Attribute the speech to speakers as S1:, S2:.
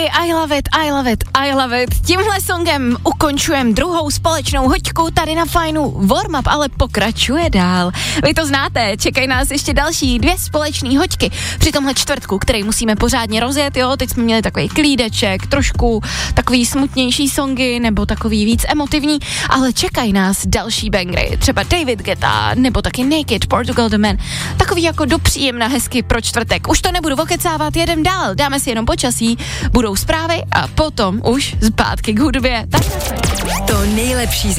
S1: I love it. Tímhle songem ukončujeme druhou společnou hoďku tady na Fajnu. Warm Up ale pokračuje dál. Vy to znáte, čekají nás ještě další 2 společné hoďky při tomhle čtvrtku, který musíme pořádně rozjet, jo. Teď jsme měli takový klídeček, trošku takový smutnější songy nebo takový víc emotivní, ale čekají nás další bangry, třeba David Guetta nebo taky Naked, Portugal The Man. Takový jako dopříjemná hezky pro čtvrtek. Už to nebudu okecávat, jedem dál, dáme si jenom počasí, budou zprávy a potom už zpátky k hudbě. Tak
S2: to nejlepší